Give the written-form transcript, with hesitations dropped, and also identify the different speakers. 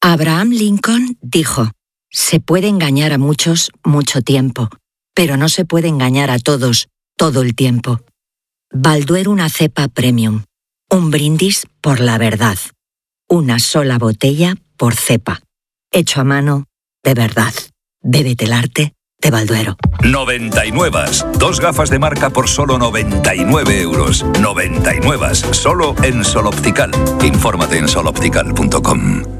Speaker 1: Abraham Lincoln dijo: se puede engañar a muchos mucho tiempo, pero no se puede engañar a todos todo el tiempo. Balduero, una cepa premium. Un brindis por la verdad. Una sola botella por cepa. Hecho a mano, de verdad. Bébete el arte de Balduero.
Speaker 2: 99. 2 gafas de marca por solo 99 euros. 99. Solo en Sol Optical. Infórmate en soloptical.com.